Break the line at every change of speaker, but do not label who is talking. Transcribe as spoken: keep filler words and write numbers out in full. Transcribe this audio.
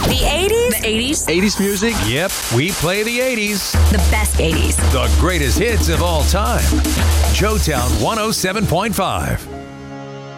The eighties?
The eighties?
eighties music?
Yep, we play the eighties.
The best eighties.
The greatest hits of all time. Joetown one oh seven point five.